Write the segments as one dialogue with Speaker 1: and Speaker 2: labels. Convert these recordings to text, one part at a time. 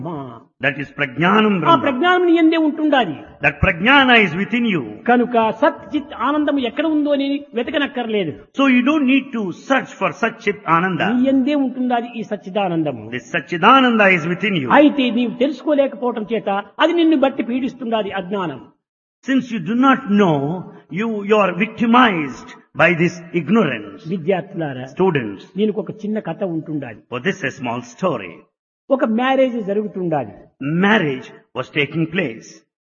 Speaker 1: That is Prajnanam
Speaker 2: ఆ
Speaker 1: Brahma.
Speaker 2: ప్రజ్ఞానం నీ యందే ఉంటుండాలి.
Speaker 1: That Prajnana is within you.
Speaker 2: కనుక సత్ చిత్ ఆనందం ఎక్కడ ఉందో అని వెతకనక్కర్లేదు.
Speaker 1: So you don't need to search for Sat Chit Ananda.
Speaker 2: నీ యందే ఉంటుండాలి ఈ సచ్చిదానందము.
Speaker 1: This Satchidananda is within you.
Speaker 2: అయితే నీవు తెలుసుకోలేకపోవటం చేత అది నిన్ను బట్టి పీడిస్తుండాలి అజ్ఞానం.
Speaker 1: Since you do not know, you are victimized by this ignorance.
Speaker 2: విద్యార్థులారా,
Speaker 1: Students,
Speaker 2: దీనికి ఒక చిన్న కథ ఉంటుండాలి.
Speaker 1: for this a small story.
Speaker 2: ఒక marriage జరుగుతుండాలి.
Speaker 1: Marriage was taking place.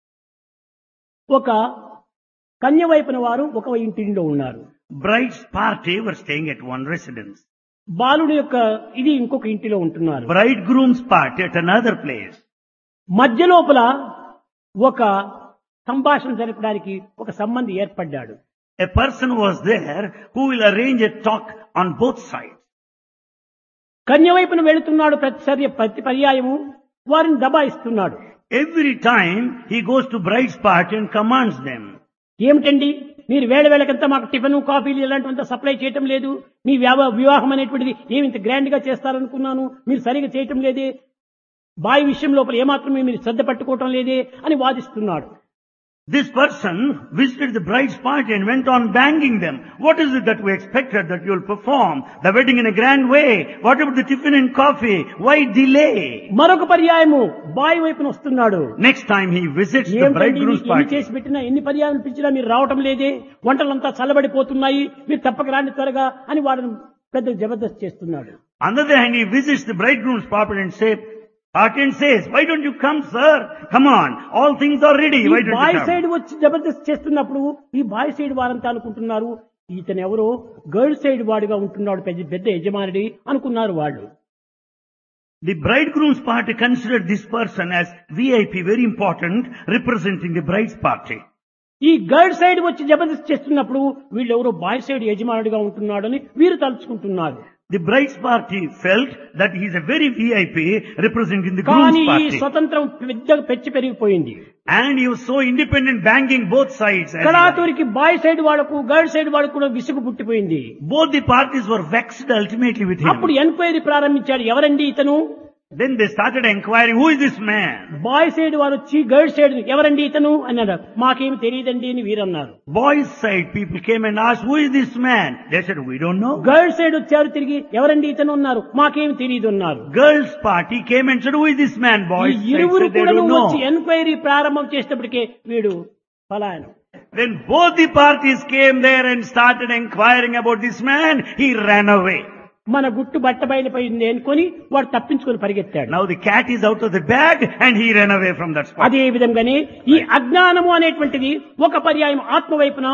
Speaker 2: ఒక కన్య వైపున వారు ఒక ఇంటిలో ఉన్నారు.
Speaker 1: Bride's party were staying at one residence.
Speaker 2: బాలుడి యొక్క ఇది ఇంకొక ఇంటిలో ఉంటున్నారు.
Speaker 1: Bridegroom's party at another place.
Speaker 2: మధ్య లోపల ఒక సంభాషణ జరపడానికి ఒక సంబంధి ఏర్పడ్డాడు.
Speaker 1: A person was there who will arrange a talk on both sides.
Speaker 2: కన్య వైపున వెళుతున్నాడు ప్రతి పర్యాయము వారిని దబాయిస్తున్నాడు.
Speaker 1: Every time he goes to bride's party and commands them.
Speaker 2: ఏమిటండి మీరు వేళకంతా మాకు టిఫిన్ కాఫీలు ఇలాంటివంతా సప్లై చేయటం లేదు, మీ వివాహం అనేటువంటిది ఏమి ఇంత గ్రాండ్ గా చేస్తారనుకున్నాను, మీరు సరిగా చేయటం లేదే, బాయి విషయం లోపల ఏమాత్రం మీరు శ్రద్ధ పట్టుకోవటం లేదే అని వాదిస్తున్నాడు.
Speaker 1: This person visited the bride's party and went on banging them. What is it that we expected that you will perform the wedding in a grand way? What about the tiffin and coffee? Why delay?
Speaker 2: మరొక పర్యాయము బాయి వైపున వస్తున్నాడు.
Speaker 1: Next time he visits the bridegroom's
Speaker 2: ఎన్ని
Speaker 1: party.
Speaker 2: చేసి పెట్టినా ఎన్ని పర్యాయం పిలిచినా మీరు రావటం లేదే, వంటలంతా చల్లబడిపోతున్నాయి, మీరు తప్పక రాండి త్వరగా అని వారిని పెద్ద జబర్దస్త్ చేస్తున్నాడు.
Speaker 1: On the other hand, he visits the bridegroom's party and says, why don't you come, sir? Come on, all things are ready. Why don't
Speaker 2: bye
Speaker 1: you come?
Speaker 2: Side వచ్చి జబర్దస్త్ చేస్తున్నప్పుడు ఈ బాయ్ సైడ్ వారంతా అనుకుంటున్నారు ఇతను ఎవరో గర్ల్ సైడ్ వాడిగా ఉంటున్నాడు, పెద్ద యజమానుడి అనుకున్నారు వాళ్ళు.
Speaker 1: The bridegroom's party considered this person as VIP, very important, representing the bride's party.
Speaker 2: ఈ గర్ల్ సైడ్ వచ్చి జబర్దస్త్ చేస్తున్నప్పుడు వీళ్ళెవరో బాయ్ సైడ్ యజమానుడిగా ఉంటున్నాడు అని వీరు తలుచుకుంటున్నారు.
Speaker 1: The bride's party felt that he is a very VIP representing the
Speaker 2: కానీ
Speaker 1: groom's
Speaker 2: ఈ
Speaker 1: party.
Speaker 2: స్వతంత్రం పెద్దగా పెరిగిపోయింది.
Speaker 1: And he was so independent, banging both sides. as well.
Speaker 2: కళాతురికి bye side వాళ్లకు గర్ల్ సైడ్ వాళ్ళకు కూడా విసుగు పుట్టిపోయింది.
Speaker 1: Both the parties were vexed ultimately with him.
Speaker 2: అప్పుడు ఎంక్వైరీ ప్రారంభించాడు, ఎవరండి ఇతను?
Speaker 1: Then they started inquiring, who is this man?
Speaker 2: Bye side వారు వచ్చి గర్ల్ సైడ్ ఎవరండి ఇతను అన్నాడు. మాకేమి తెలియదండి అని వీరన్నారు.
Speaker 1: Boys' side people came and asked, who is this man? They said, we don't know.
Speaker 2: Girl side వచ్చారు తిరిగి ఎవరండి ఇతను అన్నారు. మాకేమి తెలియదు అన్నారు.
Speaker 1: Girls' party came and said, who is this man?
Speaker 2: ఈ
Speaker 1: Boys' side
Speaker 2: ఇరువురు
Speaker 1: said, they
Speaker 2: కూడా
Speaker 1: don't
Speaker 2: వచ్చి
Speaker 1: know.
Speaker 2: ఎంక్వైరీ ప్రారంభం చేసేటప్పటికే వీడు పలాయనం.
Speaker 1: Then both the parties came there and started inquiring about this man. He ran away.
Speaker 2: మన గుట్టు బట్ట బయలుపోయింది అనుకొని వాడు తప్పించుకొని పరిగెత్తాడు.
Speaker 1: Now the cat is out of the bag and he ran away from that spot.
Speaker 2: అదే విధంగానే ఈ అజ్ఞానము అనేటువంటిది ఒక పర్యాయం ఆత్మ వైపున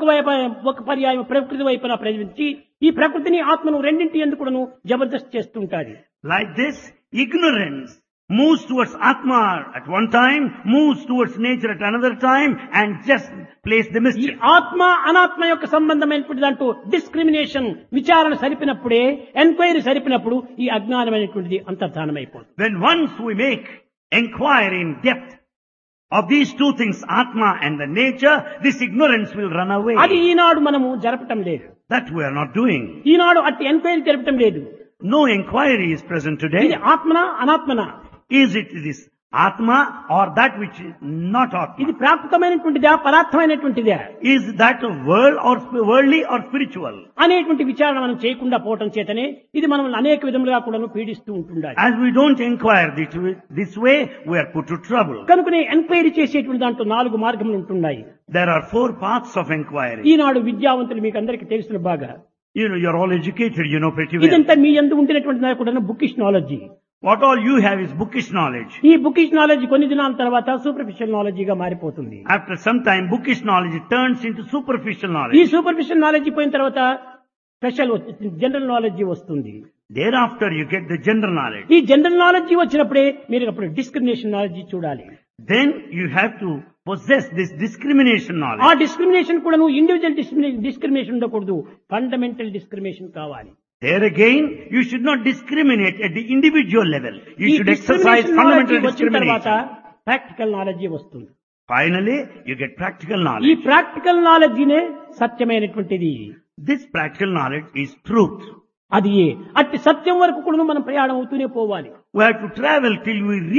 Speaker 2: ఒక పర్యాయం ప్రకృతి వైపున ప్రవేశించి ఈ ప్రకృతిని ఆత్మను రెండింటి ఎందుకును Jabardasth చేస్తుంటాది.
Speaker 1: Like this, ignorance moves towards Atma at one time, moves towards nature at another time, and just plays the
Speaker 2: ఈ
Speaker 1: mischief.
Speaker 2: ఆత్మ అనాత్మ యొక్క సంబంధమైనటువంటి దాంట్లో డిస్క్రిమినేషన్ విచారణ సరిపినప్పుడే, ఎంక్వైరీ సరిపినప్పుడు ఈ అజ్ఞానం అనేటువంటిది అంతర్ధానమైపోతుంది.
Speaker 1: When once we make inquiry in depth of these two things, Atma and the nature, this ignorance will run away.
Speaker 2: అది ఈనాడు మనము జరపటం లేదు.
Speaker 1: That we are not doing.
Speaker 2: ఈనాడు అట్టి ఎంక్వైరీ జరపటం లేదు.
Speaker 1: No inquiry is present
Speaker 2: ఇది
Speaker 1: today.
Speaker 2: ఆత్మనా అనాత్మనా,
Speaker 1: Is it this Atma or that which is not Atma?
Speaker 2: ఇది ప్రాకృతమైనటువంటిదా పరార్థమైనటువంటిదా
Speaker 1: Is that a world or worldly or spiritual?
Speaker 2: అనేటువంటి విచారణ మనం చేయకుండా పోవటం చేతనే ఇది మనం అనేక విధములుగా కూడా పీడిస్తూ ఉంటుండాలి.
Speaker 1: As we don't inquire this way, we are put to trouble.
Speaker 2: కనుకనే ఎంక్వైరీ చేసేటువంటి దాంట్లో 4 మార్గములు ఉంటున్నాయి.
Speaker 1: There are 4 paths of inquiry.
Speaker 2: ఈనాడు విద్యావంతులు మీకు అందరికీ తెలుసిన బాగా,
Speaker 1: You know, you're all educated, you know pretty well.
Speaker 2: ఇదంతా మీ యందు ఉండినటువంటి కూడా bookish knowledge.
Speaker 1: What all you have is bookish knowledge.
Speaker 2: ఈ బుకిష్ నాలెడ్జి కొన్ని దినాల తర్వాత సూపర్ఫిషియల్ నాలెడ్జిగా మారిపోతుంది.
Speaker 1: After some time, bookish knowledge turns into superficial
Speaker 2: ఈ
Speaker 1: knowledge.
Speaker 2: సూపర్ఫిషియల్ నాలెడ్జి పోయిన తర్వాత స్పెషల్ జనరల్ నాలెడ్జి వస్తుంది.
Speaker 1: Thereafter, you get the general knowledge.
Speaker 2: ఈ జనరల్ నాలెడ్జి వచ్చినప్పుడే మీరు అప్పుడు డిస్క్రిమినేషన్ నాలెడ్జి చూడాలి.
Speaker 1: Then you have to possess this discrimination
Speaker 2: ఆ
Speaker 1: knowledge.
Speaker 2: డిస్క్రిమినేషన్ కూడా నువ్వు ఇండివిజువల్ డిస్క్రిమినేషన్ ఉండకూడదు, ఫండమెంటల్ డిస్క్రిమినేషన్ కావాలి.
Speaker 1: There again, you should not discriminate at the individual level. You
Speaker 2: ఈ
Speaker 1: should exercise
Speaker 2: discrimination
Speaker 1: fundamental
Speaker 2: knowledge వచ్చిన తర్వాత
Speaker 1: discrimination.
Speaker 2: Practical knowledge వస్తుంది.
Speaker 1: Finally, you get practical
Speaker 2: ఈ
Speaker 1: knowledge.
Speaker 2: Practical నాలెడ్జినే సత్యమైనటువంటిది.
Speaker 1: This practical knowledge is truth.
Speaker 2: అది అట్టి సత్యం వరకు కూడా మనం ప్రయాణం అవుతూనే పోవాలి.
Speaker 1: We have to travel till we reach